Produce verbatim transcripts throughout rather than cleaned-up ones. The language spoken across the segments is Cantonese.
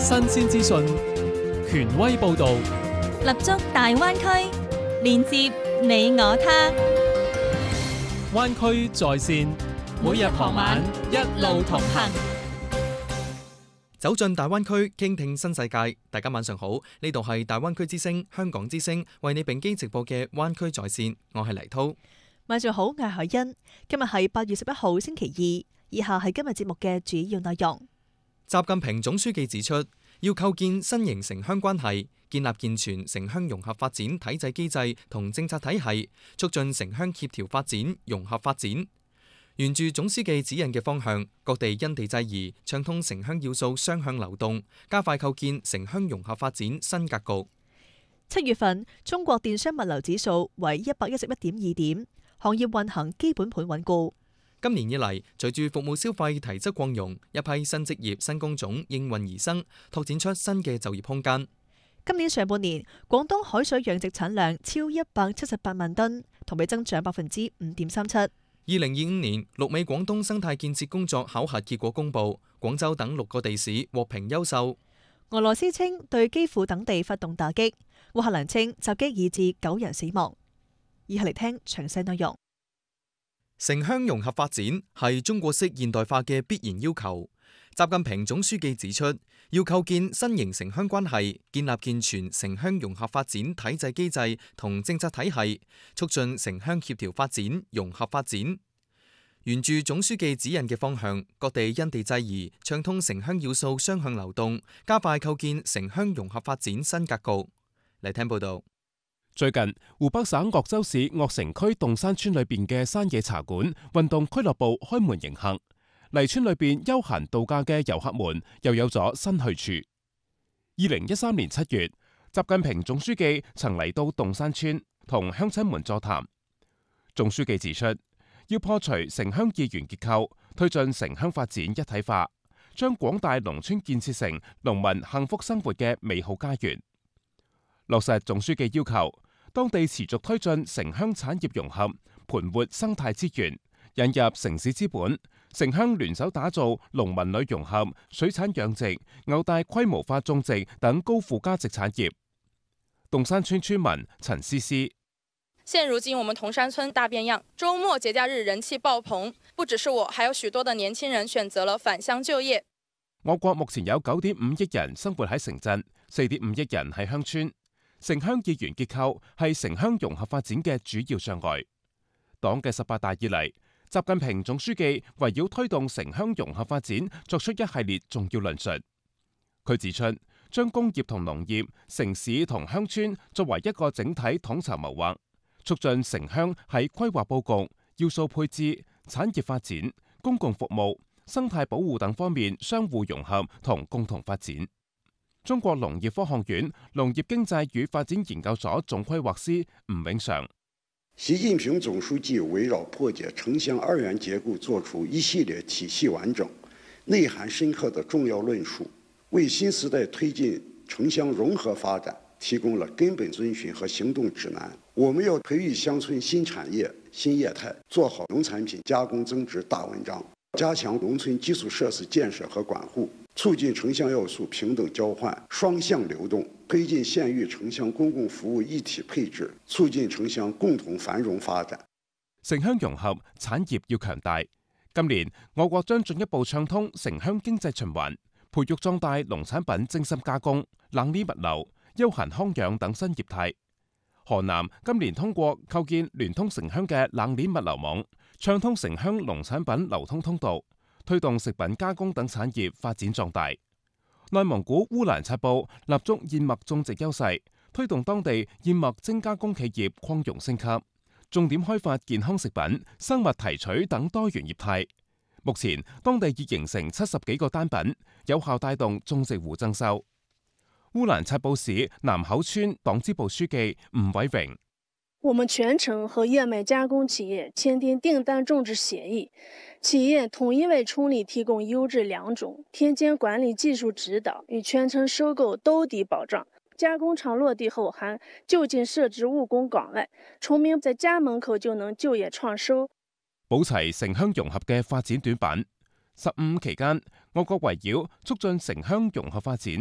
新鮮資訊，權威報導， 立足大灣區，連接你我他。 灣區在線，每日傍晚一路同行， 走進大灣區，傾聽新世界。大家晚上好，呢度係大灣區之聲、香港之聲為你並機直播嘅灣區在線，我係黎濤。 晚上好，我係海欣。今日係八月十一號星期二，以下係今日節目嘅主要內容。 習近平總書記指出，要構建新型城鄉關係，建立健全城鄉融合發展體制機制同政策體系，促進城鄉協調發展、融合發展。沿住總書記指引嘅方向，各地因地制宜，暢通城鄉要素雙向流動，加快構建城鄉融合發展新格局。 七月份中國電商物流指數為一百一十一點二點，行業運行基本盤穩固。 今年以嚟，隨住服務消費提質擴容，一批新職業、新工種應運而生，拓展出新嘅就業空間。 今年上半年，廣東海水養殖產量超一百七十八萬噸，同比增長百分之五點三七。 二零二五年，六美廣東生態建設工作考核結果公佈，廣州等六個地市獲評優秀。 俄羅斯稱對基輔等地發動打擊，烏克蘭稱襲擊已致九人死亡。以下嚟聽詳細內容。 城鄉融合發展係中國式現代化嘅必然要求。習近平總書記指出，要構建新型城鄉關係，建立健全城鄉融合發展體制機制同政策體系，促進城鄉協調發展、融合發展。沿住總書記指引嘅方向，各地因地制宜，暢通城鄉要素雙向流動，加快構建城鄉融合發展新格局。嚟聽報道。 最近，湖北省鄂州市鄂城區洞山村裏邊嘅山野茶館、運動俱樂部開門迎客，嚟村裏邊休閒度假嘅遊客們又有咗新去處。二零一三年七月，習近平總書記曾嚟到洞山村同鄉親們座談。總書記指出，要破除城鄉二元結構，推進城鄉發展一體化，將廣大農村建設成農民幸福生活嘅美好家園。落實總書記要求，當地持續推進城鄉產業融合，盤活生態資源，引入城市資本，城鄉聯手打造農民旅融合、水產養殖、牛大規模化種植等高附加值產業。洞山村村民陳思思： 現如今我們洞山村大變樣，周末節假日人氣爆棚，不只是我，還有許多的年輕人選擇了返鄉就業。 我國目前有九點五億人生活喺城鎮，四點五億人喺鄉村。城鄉二元結構係城鄉融合發展嘅主要障礙。黨嘅十八大以嚟，習近平總書記圍繞推動城鄉融合發展作出一系列重要論述。佢指出，將工業同農業、城市同鄉村作為一個整體統籌謀劃，促進城鄉喺規劃佈局、要素配置、產業發展、公共服務、生態保護等方面相互融合同共同發展。中國農業科學院農業經濟與發展研究所總規劃師吳永常： 習近平總書記圍繞破解城鄉二元結構作出一系列體系完整、內涵深刻的重要論述，為新時代推進城鄉融合發展提供了根本遵循和行動指南。我們要培育鄉村新產業、新業態，做好農產品加工增值大文章，加強農村基礎設施建設和管護，促進城鄉要素平等交換、雙向流動，推進縣域城鄉公共服務一體配置，促進城鄉共同繁榮發展。 城鄉融合產業要強大。今年我國將進一步暢通城鄉經濟循環，培育壯大農產品精深加工、冷鏈物流、休閒康養等新業態。河南今年通過構建聯通城鄉嘅冷鏈物流網，暢通城鄉農產品流通通道，推動食品加工等產業發展壯大。內蒙古烏蘭察布立足燕麥種植優勢，推動當地燕麥精加工企業擴容升級，重點開發健康食品、生物提取等多元業態。目前當地已形成七十幾個單品，有效帶動種植戶增收。烏蘭察布市南口村黨支部書記吳偉榮： 我們全程和燕麥加工企業簽訂訂單種植協議，企業統一為村裏提供優質良種、田間管理技術指導與全程收購兜底保障。加工廠落地後，還就近設置務工崗位，村民在家門口就能就業創收。 補齊城鄉融合嘅發展短板。十五期間，我國圍繞促進城鄉融合發展，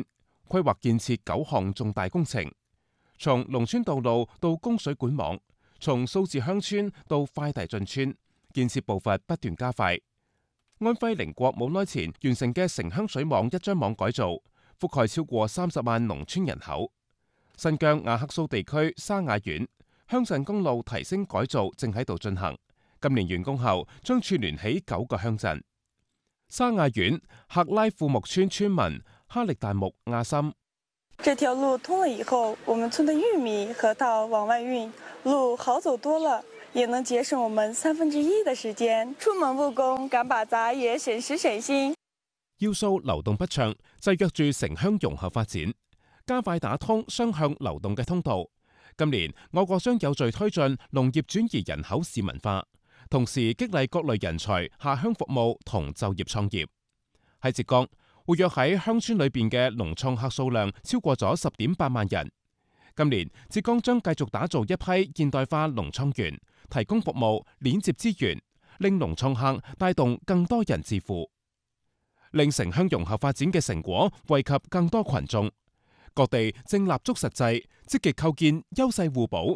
規劃建設九項重大工程，從農村道路到供水管網，從數字鄉村到快遞進村，建設步伐不斷加快。安徽寧國冇耐前完成嘅城鄉水網一張網改造，覆蓋超過三十萬農村人口。新疆亞克蘇地區沙雅縣鄉鎮公路提升改造正喺度進行，今年完工後將串聯起九個鄉鎮。沙雅縣喀拉庫木村村民哈力達木亞森： 這條路通了以後，我們村的玉米、核桃往外運，路好走多了，也能節省我們三分之一的時間。出門務工，趕把雜也省時省心。 要素流動不暢，制約住城鄉融合發展，加快打通雙向流動嘅通道。今年我國將有序推進農業轉移人口市民化，同時激勵各類人才下鄉服務同就業創業。喺浙江，活躍喺鄉村裏邊嘅農創客數量超過咗十點八萬人。今年浙江將繼續打造一批現代化農創園，提供服務，鏈接資源，令農創客帶動更多人致富，令城鄉融合發展嘅成果惠及更多群眾。各地正立足實際，積極構建優勢互補、